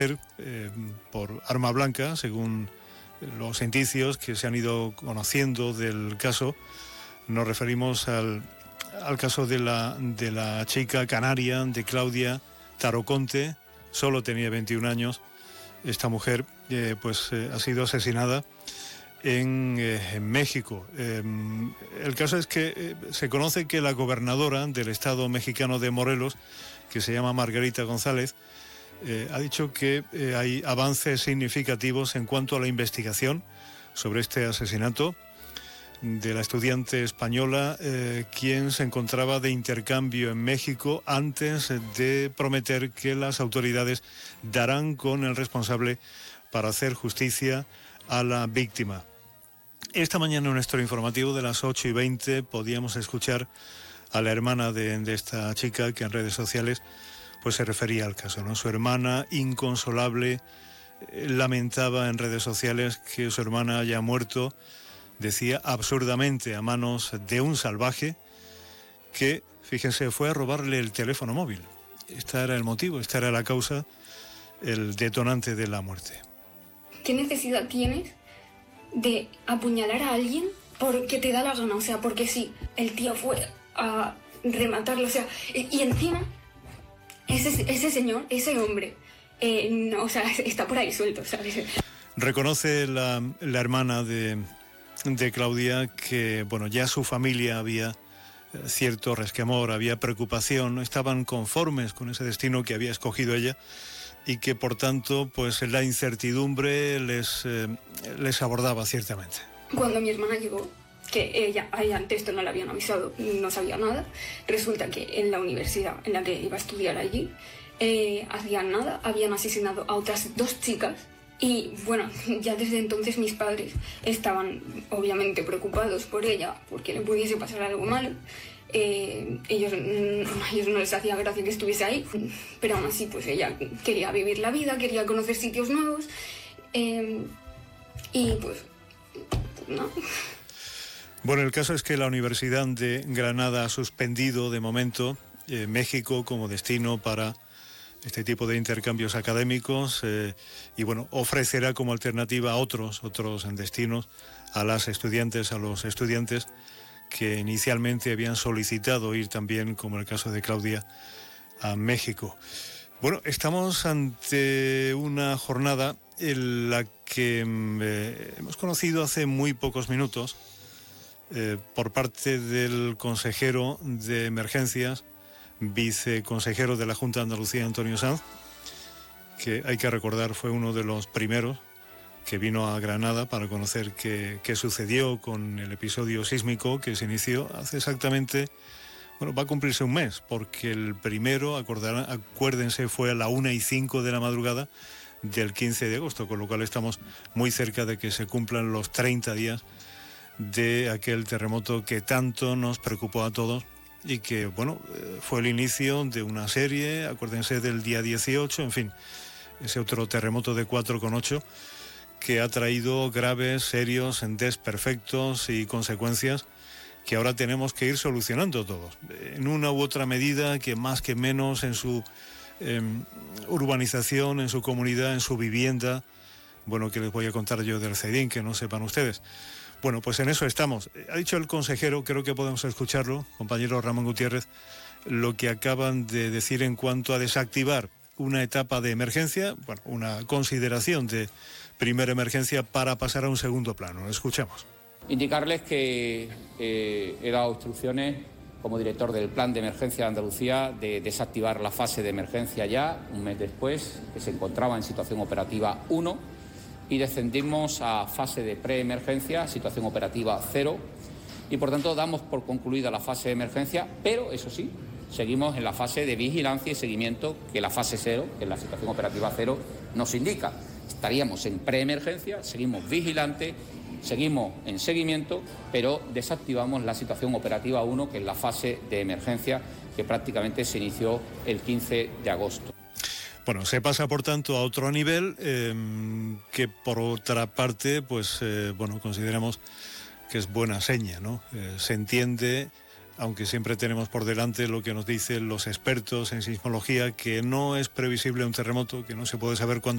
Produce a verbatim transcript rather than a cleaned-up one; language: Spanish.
eh, por arma blanca, según los indicios que se han ido conociendo del caso. Nos referimos al, al caso de la, de la chica canaria, de Claudia Taroconte. Solo tenía veintiún años. Esta mujer eh, pues eh, ha sido asesinada en, eh, en México. Eh, el caso es que eh, se conoce que la gobernadora del estado mexicano de Morelos, que se llama Margarita González, eh, ha dicho que eh, hay avances significativos en cuanto a la investigación sobre este asesinato de la estudiante española, eh, quien se encontraba de intercambio en México antes de prometer que las autoridades darán con el responsable para hacer justicia a la víctima. Esta mañana en nuestro informativo de las ocho y veinte podíamos escuchar a la hermana de, de esta chica que en redes sociales pues se refería al caso, ¿no? Su hermana, inconsolable, eh, lamentaba en redes sociales que su hermana haya muerto, decía, absurdamente a manos de un salvaje que, fíjense, fue a robarle el teléfono móvil. Este era el motivo, esta era la causa, el detonante de la muerte. ¿Qué necesidad tienes de apuñalar a alguien porque te da la gana? O sea, porque sí, el tío fue a rematarlo, o sea, y, y encima, ese, ese señor, ese hombre, eh, no, o sea, está por ahí suelto, ¿sabes? Reconoce la, la hermana de, de Claudia que, bueno, ya su familia había cierto resquemor, había preocupación, no estaban conformes con ese destino que había escogido ella, y que por tanto pues la incertidumbre les, eh, les abordaba ciertamente. Cuando mi hermana llegó, que ella, a ella antes esto no le habían avisado, no sabía nada, resulta que en la universidad en la que iba a estudiar allí, eh, hacían nada, habían asesinado a otras dos chicas. Y bueno, ya desde entonces mis padres estaban obviamente preocupados por ella, porque le pudiese pasar algo malo. Eh, ellos, a ellos no les hacía gracia que estuviese ahí, pero aún así pues ella quería vivir la vida, quería conocer sitios nuevos, eh, y pues no. Bueno, el caso es que la Universidad de Granada ha suspendido de momento eh, México como destino para este tipo de intercambios académicos, eh, y bueno, ofrecerá como alternativa a otros, otros destinos a las estudiantes, a los estudiantes que inicialmente habían solicitado ir también, como el caso de Claudia, a México. Bueno, estamos ante una jornada en la que eh, hemos conocido hace muy pocos minutos eh, por parte del consejero de emergencias, viceconsejero de la Junta de Andalucía, Antonio Sanz, que hay que recordar fue uno de los primeros que vino a Granada para conocer qué, qué sucedió con el episodio sísmico que se inició hace exactamente, bueno, va a cumplirse un mes, porque el primero, acordarán, acuérdense, fue a la una y cinco de la madrugada del quince de agosto, con lo cual estamos muy cerca de que se cumplan los treinta días de aquel terremoto que tanto nos preocupó a todos y que, bueno, fue el inicio de una serie, acuérdense del día dieciocho, en fin, ese otro terremoto de cuatro coma ocho que ha traído graves, serios, desperfectos y consecuencias que ahora tenemos que ir solucionando todos, en una u otra medida, que más que menos en su eh, urbanización, en su comunidad, en su vivienda. Bueno, que les voy a contar yo del CEDIN, que no sepan ustedes. Bueno, pues en eso estamos. Ha dicho el consejero, creo que podemos escucharlo, compañero Ramón Gutiérrez, lo que acaban de decir en cuanto a desactivar una etapa de emergencia, bueno, una consideración de primera emergencia para pasar a un segundo plano. Escuchemos. Indicarles que eh, he dado instrucciones como director del Plan de Emergencia de Andalucía de desactivar la fase de emergencia ya, un mes después, que se encontraba en situación operativa uno, y descendimos a fase de preemergencia, situación operativa cero, y por tanto damos por concluida la fase de emergencia, pero eso sí, seguimos en la fase de vigilancia y seguimiento que la fase cero, que es la situación operativa cero, nos indica. Estaríamos en preemergencia, seguimos vigilantes, seguimos en seguimiento, pero desactivamos la situación operativa uno, que es la fase de emergencia que prácticamente se inició el quince de agosto. Bueno, se pasa por tanto a otro nivel eh, que por otra parte, pues eh, bueno, consideramos que es buena seña, ¿no? Eh, se entiende, aunque siempre tenemos por delante lo que nos dicen los expertos en sismología, que no es previsible un terremoto, que no se puede saber cuándo